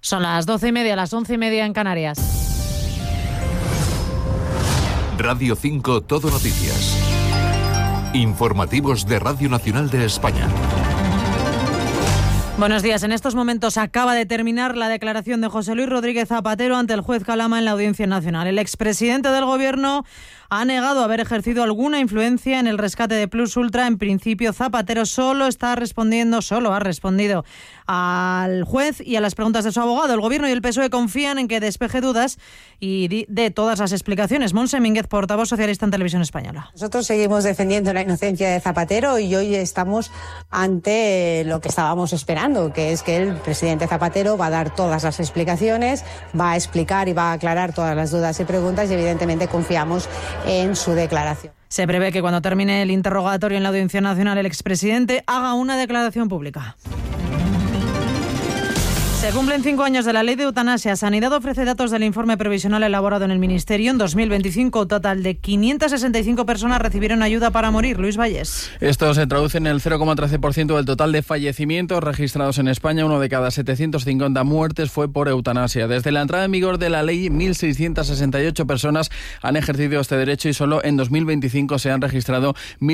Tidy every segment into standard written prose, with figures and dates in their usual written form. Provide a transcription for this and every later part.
Son las 12:30, las 11:30 en Canarias. Radio 5 Todo Noticias. Informativos de Radio Nacional de España. Buenos días. En estos momentos acaba de terminar la declaración de José Luis Rodríguez Zapatero ante el juez Calama en la Audiencia Nacional. El expresidente del Gobierno ha negado haber ejercido alguna influencia en el rescate de Plus Ultra. En principio, Zapatero solo ha respondido al juez y a las preguntas de su abogado. El Gobierno y el PSOE confían en que despeje dudas y dé todas las explicaciones. Montse Mínguez, portavoz socialista en Televisión Española. Nosotros seguimos defendiendo la inocencia de Zapatero y hoy estamos ante lo que estábamos esperando, que es que el presidente Zapatero va a dar todas las explicaciones, va a explicar y va a aclarar todas las dudas y preguntas, y evidentemente confiamos en su declaración. Se prevé que cuando termine el interrogatorio en la Audiencia Nacional, el expresidente haga una declaración pública. Se cumplen 5 años de la ley de eutanasia. Sanidad ofrece datos del informe provisional elaborado en el Ministerio. En 2025, un total de 565 personas recibieron ayuda para morir. Luis Valles. Esto se traduce en el 0,13% del total de fallecimientos registrados en España. 1 de cada 750 muertes fue por eutanasia. Desde la entrada en vigor de la ley, 1.668 personas han ejercido este derecho y solo en 2025 se han registrado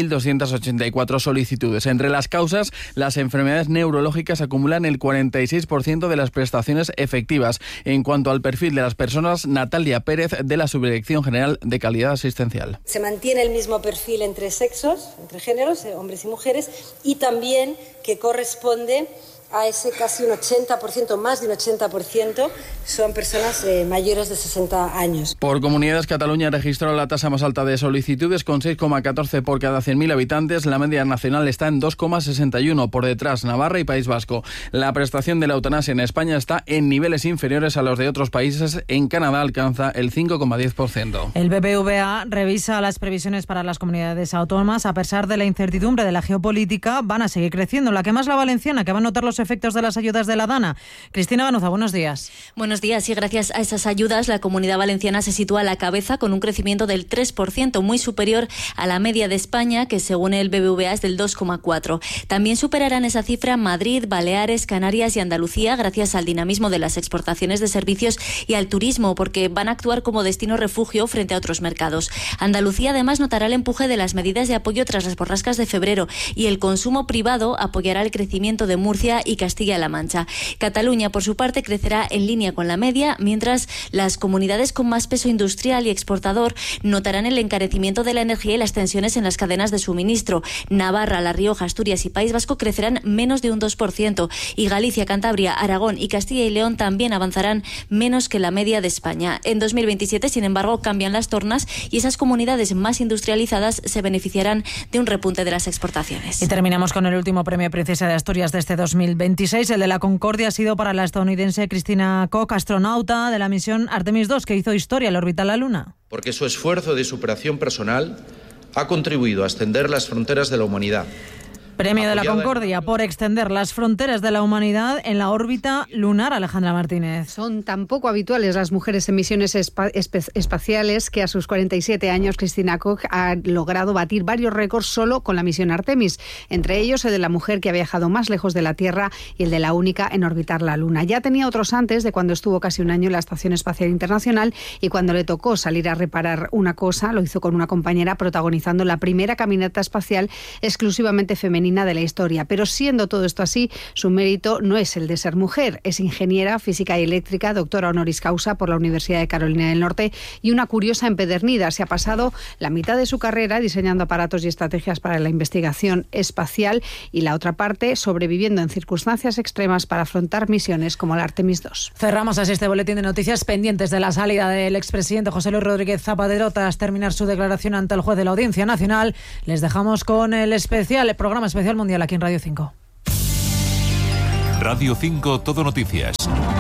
1.284 solicitudes. Entre las causas, las enfermedades neurológicas acumulan el 46% de las prestaciones efectivas. En cuanto al perfil de las personas, Natalia Pérez, de la Subdirección General de Calidad Asistencial. Se mantiene el mismo perfil entre sexos, entre géneros, hombres y mujeres, y también que corresponde a ese casi un 80%, más de un 80%, son personas mayores de 60 años. Por comunidades, Cataluña registró la tasa más alta de solicitudes, con 6,14 por cada 100.000 habitantes. La media nacional está en 2,61, por detrás Navarra y País Vasco. La prestación de la eutanasia en España está en niveles inferiores a los de otros países. En Canadá alcanza el 5,10%. El BBVA revisa las previsiones para las comunidades autónomas. A pesar de la incertidumbre de la geopolítica, van a seguir creciendo. La que más, la valenciana, que va a notar los efectos de las ayudas de la DANA. Cristina Banuza, buenos días. Buenos días. Y gracias a esas ayudas, la Comunidad Valenciana se sitúa a la cabeza con un crecimiento del 3%, muy superior a la media de España, que según el BBVA es del 2,4%. También superarán esa cifra Madrid, Baleares, Canarias y Andalucía, gracias al dinamismo de las exportaciones de servicios y al turismo, porque van a actuar como destino refugio frente a otros mercados. Andalucía además notará el empuje de las medidas de apoyo tras las borrascas de febrero, y el consumo privado apoyará el crecimiento de Murcia y Castilla-La Mancha. Cataluña, por su parte, crecerá en línea con la media, mientras las comunidades con más peso industrial y exportador notarán el encarecimiento de la energía y las tensiones en las cadenas de suministro. Navarra, La Rioja, Asturias y País Vasco crecerán menos de un 2%, y Galicia, Cantabria, Aragón y Castilla y León también avanzarán menos que la media de España. En 2027, sin embargo, cambian las tornas y esas comunidades más industrializadas se beneficiarán de un repunte de las exportaciones. Y terminamos con el último premio Princesa de Asturias de este 2026. El de la Concordia ha sido para la estadounidense Christina Koch, astronauta de la misión Artemis II, que hizo historia al orbitar la Luna. Porque su esfuerzo de superación personal ha contribuido a extender las fronteras de la humanidad. Premio de la Concordia por extender las fronteras de la humanidad en la órbita lunar. Alejandra Martínez. Son tan poco habituales las mujeres en misiones espaciales que a sus 47 años Christina Koch ha logrado batir varios récords solo con la misión Artemis, entre ellos el de la mujer que ha viajado más lejos de la Tierra y el de la única en orbitar la Luna. Ya tenía otros antes, de cuando estuvo casi un año en la Estación Espacial Internacional, y cuando le tocó salir a reparar una cosa, lo hizo con una compañera, protagonizando la primera caminata espacial exclusivamente femenina de la historia. Pero siendo todo esto así, su mérito no es el de ser mujer. Es ingeniera física y eléctrica, doctora honoris causa por la Universidad de Carolina del Norte, y una curiosa empedernida. Se ha pasado la mitad de su carrera diseñando aparatos y estrategias para la investigación espacial, y la otra parte sobreviviendo en circunstancias extremas para afrontar misiones como la Artemis II. Cerramos así este boletín de noticias, pendientes de la salida del expresidente José Luis Rodríguez Zapatero tras terminar su declaración ante el juez de la Audiencia Nacional. Les dejamos con el programa especial mundial aquí en Radio 5. Radio 5 Todo Noticias.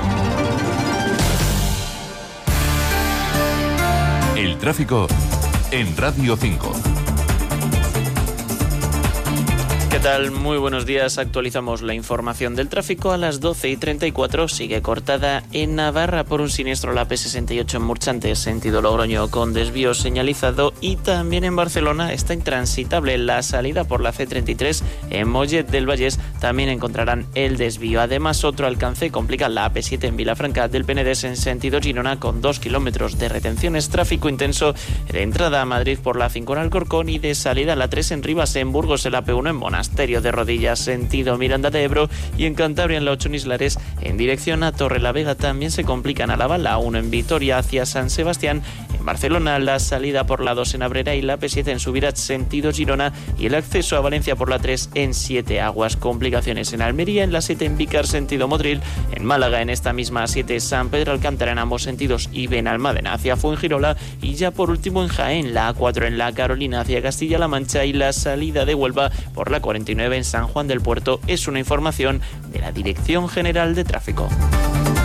El tráfico en Radio 5. ¿Qué tal? Muy buenos días. Actualizamos la información del tráfico a las 12:34. Sigue cortada en Navarra por un siniestro la P68 en Murchante, sentido Logroño, con desvío señalizado. Y también en Barcelona está intransitable la salida por la C33 en Mollet del Vallès. También encontrarán el desvío. Además, otro alcance complica la AP7 en Vilafranca del Penedès en sentido Girona, con 2 kilómetros de retenciones. Tráfico intenso de entrada a Madrid por la 5 en Alcorcón y de salida a la 3 en Rivas, en Burgos, en la P1 en Monasterio de Rodillas, sentido Miranda de Ebro, y en Cantabria en la 8 en Islares en dirección a Torrelavega. También se complican a la bala 1 en Vitoria hacia San Sebastián. En Barcelona la salida por la 2 en Abrera y la P7 en Subirats sentido Girona, y el acceso a Valencia por la 3 en 7 Aguas. Complicaciones en Almería, en la 7 en Vícar sentido Motril, en Málaga en esta misma 7 San Pedro Alcántara en ambos sentidos y Benalmádena hacia Fuengirola, y ya por último en Jaén la A4 en la Carolina hacia Castilla-La Mancha y la salida de Huelva por la 49 en San Juan del Puerto. Es una información de la Dirección General de Tráfico.